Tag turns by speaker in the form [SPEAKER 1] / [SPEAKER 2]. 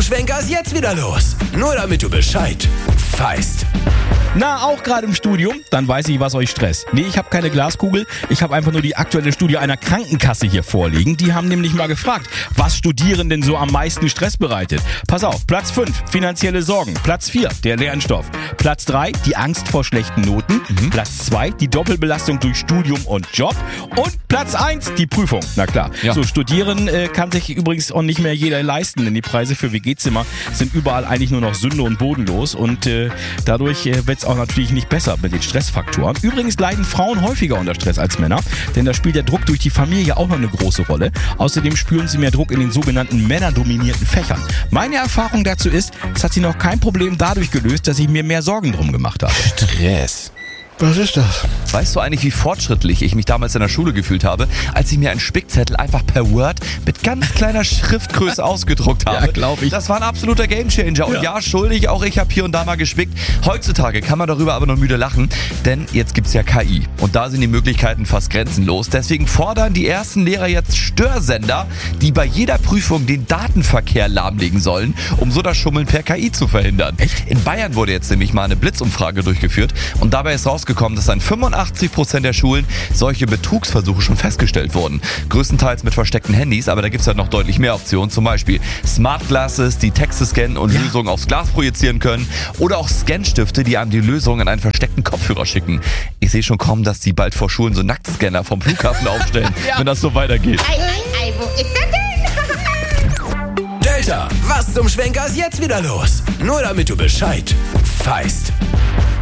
[SPEAKER 1] Schwenker ist jetzt wieder los? Nur damit du Bescheid weißt.
[SPEAKER 2] Na, auch gerade im Studium? Dann weiß ich, was euch stresst. Nee, ich habe keine Glaskugel. Ich habe einfach nur die aktuelle Studie einer Krankenkasse hier vorliegen. Die haben nämlich mal gefragt, was Studierenden so am meisten Stress bereitet. Pass auf, Platz 5, finanzielle Sorgen. Platz 4, der Lernstoff. Platz 3, die Angst vor schlechten Noten. Platz 2, die Doppelbelastung durch Studium und Job. Und Platz 1, die Prüfung. Na klar.
[SPEAKER 3] Ja.
[SPEAKER 2] So, studieren kann sich übrigens auch nicht mehr jeder leisten, denn die Preise für WG-Zimmer sind überall eigentlich nur noch Sünde und bodenlos. Und dadurch wird es auch natürlich nicht besser mit den Stressfaktoren. Übrigens leiden Frauen häufiger unter Stress als Männer, denn da spielt der Druck durch die Familie auch noch eine große Rolle. Außerdem spüren sie mehr Druck in den sogenannten männerdominierten Fächern. Meine Erfahrung dazu ist, es hat sich noch kein Problem dadurch gelöst, dass ich mir mehr Sorgen drum gemacht habe.
[SPEAKER 3] Stress.
[SPEAKER 4] Was ist das?
[SPEAKER 3] Weißt du eigentlich, wie fortschrittlich ich mich damals in der Schule gefühlt habe, als ich mir einen Spickzettel einfach per Word mit ganz kleiner Schriftgröße ausgedruckt habe?
[SPEAKER 2] Ja, glaub ich.
[SPEAKER 3] Das war ein absoluter Gamechanger. Und ja, schuldig, auch ich habe hier und da mal gespickt. Heutzutage kann man darüber aber nur müde lachen, denn jetzt gibt's ja KI. Und da sind die Möglichkeiten fast grenzenlos. Deswegen fordern die ersten Lehrer jetzt Störsender, die bei jeder Prüfung den Datenverkehr lahmlegen sollen, um so das Schummeln per KI zu verhindern.
[SPEAKER 2] Echt?
[SPEAKER 3] In Bayern wurde jetzt nämlich mal eine Blitzumfrage durchgeführt und dabei ist rausgekommen, dass an 85% der Schulen solche Betrugsversuche schon festgestellt wurden. Größtenteils mit versteckten Handys, aber da gibt es ja noch deutlich mehr Optionen. Zum Beispiel Smart Glasses, die Texte scannen und Lösungen aufs Glas projizieren können. Oder auch Scanstifte, die einem die Lösung in einen versteckten Kopfhörer schicken. Ich sehe schon kommen, dass die bald vor Schulen so Nacktscanner vom Flughafen aufstellen, wenn das so weitergeht.
[SPEAKER 5] Ei, wo ist er denn?
[SPEAKER 1] Delta, was zum Schwenker ist jetzt wieder los? Nur damit du Bescheid weißt.